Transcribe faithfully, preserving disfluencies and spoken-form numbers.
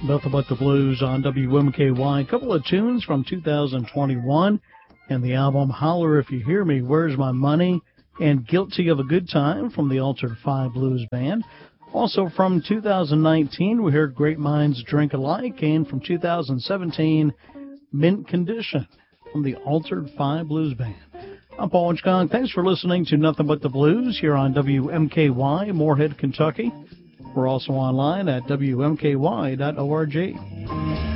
Nothing But the Blues on W M K Y. A couple of tunes from two thousand twenty-one and the album Holler If You Hear Me, Where's My Money, and Guilty of a Good Time from the Altered Five Blues Band. Also from two thousand nineteen, we heard Great Minds Drink Alike, and from two thousand seventeen, Mint Condition from the Altered Five Blues Band. I'm Paul Hitchcock. Thanks for listening to Nothing But the Blues here on W M K Y, Moorhead, Kentucky. We're also online at W M K Y dot org.